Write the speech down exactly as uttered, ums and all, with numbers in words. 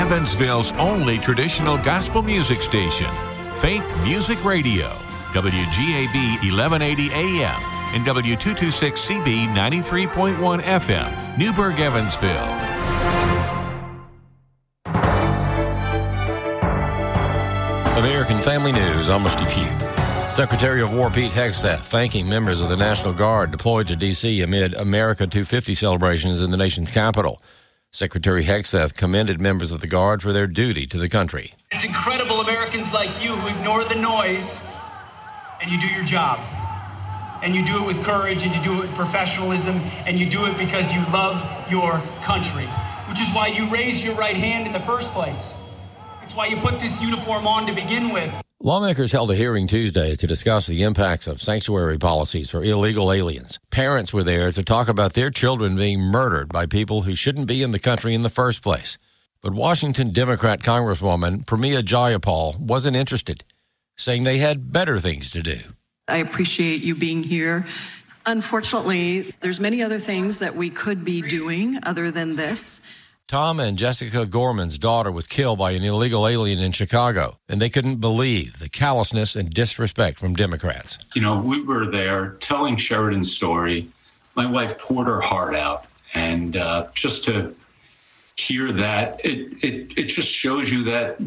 Evansville's only traditional gospel music station, Faith Music Radio, W G A B eleven eighty A M and W two twenty-six C B ninety-three point one F M, Newburgh, Evansville. American Family News, I'm Steve Pugh. Secretary of War Pete Hegseth thanking members of the National Guard deployed to D C amid America two fifty celebrations in the nation's capital. Secretary Hegseth commended members of the Guard for their duty to the country. It's incredible Americans like you who ignore the noise and you do your job. And you do it with courage and you do it with professionalism and you do it because you love your country, which is why you raised your right hand in the first place. It's why you put this uniform on to begin with. Lawmakers held a hearing Tuesday to discuss the impacts of sanctuary policies for illegal aliens. Parents were there to talk about their children being murdered by people who shouldn't be in the country in the first place. But Washington Democrat Congresswoman Pramila Jayapal wasn't interested, saying they had better things to do. I appreciate you being here. Unfortunately, there's many other things that we could be doing other than this. Tom and Jessica Gorman's daughter was killed by an illegal alien in Chicago, and they couldn't believe the callousness and disrespect from Democrats. You know, we were there telling Sheridan's story. My wife poured her heart out, and uh, just to hear that, it, it, it just shows you that